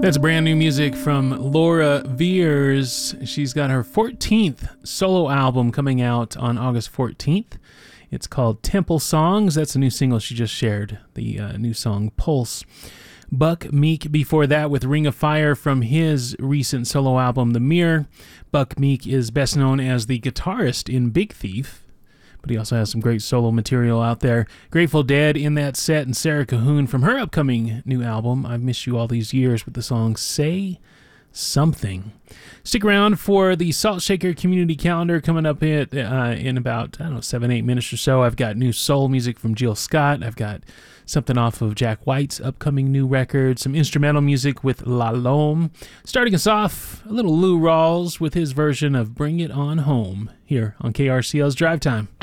That's brand new music from Laura Veers. She's got her 14th solo album coming out on August 14th. It's called Temple Songs. That's a new single she just shared, the new song Pulse. Buck Meek before that with Ring of Fire from his recent solo album The Mirror. Buck Meek is best known as the guitarist in Big Thief, but he also has some great solo material out there. Grateful Dead in that set, and Sarah Cahoon from her upcoming new album, I've Missed You All These Years, with the song Say Something. Stick around for the Salt Shaker Community Calendar coming up in about, 7-8 minutes or so. I've got new soul music from Jill Scott. I've got something off of Jack White's upcoming new record, some instrumental music with La Lome. Starting us off, a little Lou Rawls with his version of Bring It On Home here on KRCL's Drive Time.